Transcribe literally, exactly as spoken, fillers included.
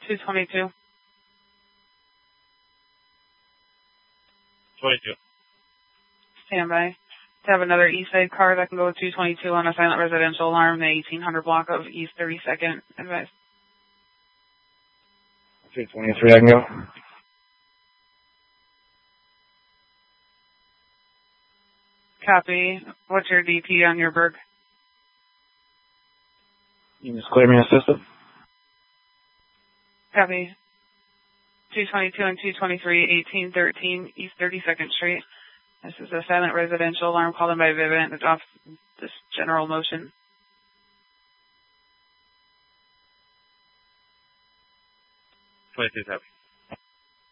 two twenty-two. twenty-two. Stand by. To have another east side car that can go with two twenty-two on a silent residential alarm, the eighteen hundred block of East thirty-second. Advise. two twenty-three, I can go. Copy. What's your D P on your Berg? You just clear me in the system. Copy. two twenty-two and two twenty-three, eighteen thirteen East thirty-second Street. This is a silent residential alarm called in by Vivint. It's off this general motion. twenty-two, copy.